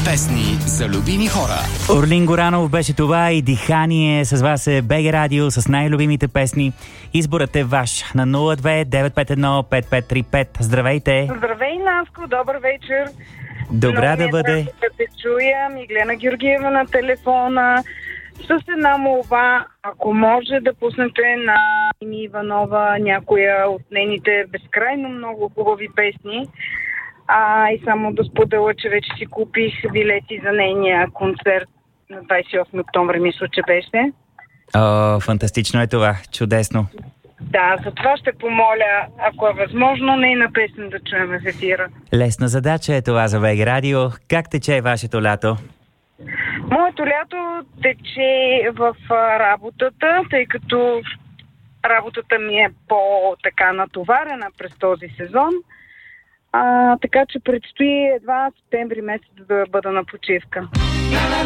Песни за любими хора. Орлин Горанов беше това и Дихание. С вас е БГ Радио с най-любимите песни. Изборът е ваш на 02-951-5535. Здравейте! Здравей, Наско! Добър вечер! Добра да бъде! Да те чуя, Миглена Георгиева на телефона. С една молба, ако може да пуснете на Ими Иванова някоя от нейните безкрайно много хубави песни. И само да споделя, че вече си купих билети за нейния концерт на 28 октомври, мисля, че беше. Фантастично е това, чудесно. Да, за това ще помоля, ако е възможно, нейна песен да чуем в ефира. Лесна задача е това за БГ Радио. Как тече вашето лято? Моето лято тече в работата, тъй като работата ми е по-така натоварена през този сезон. Така че предстои едва септември месец да бъда на почивка.